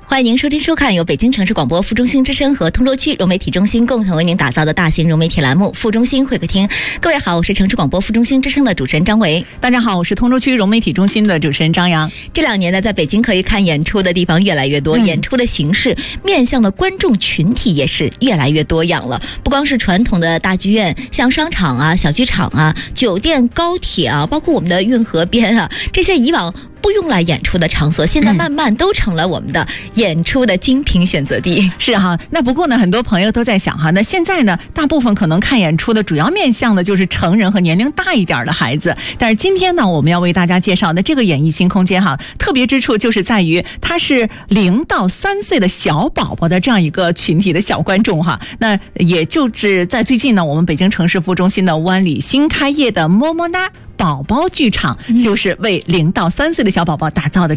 欢迎您收听收看由北京城市广播副中心之声和通州区融媒体中心共同为您打造的大型融媒体栏目副中心会客厅。各位好，我是城市广播副中心之声的主持人张维。 大家好，我是通州区融媒体中心的主持人张扬。 这2年呢，在北京可以看演出的地方越来越多，演出的形式面向的观众群体也是越来越多样了。不光是传统的大剧院，像商场啊、小剧场啊、酒店、高铁啊，包括我们的运河边啊，这些以往不用来演出的场所，现在慢慢都成了我们的演出的精品选择地。 是哈，那不过呢，很多朋友都在想哈，那现在呢，大部分可能看演出的主要面向的就是成人和年龄大一点的孩子。但是今天呢，我们要为大家介绍的这个演艺新空间哈，特别之处就是在于它是0到3岁的小宝宝的这样一个群体的小观众哈。那也就是在最近呢，我们北京城市副中心的湾里新开业的么么哒宝宝剧场，就是为0到3岁的小宝宝打造的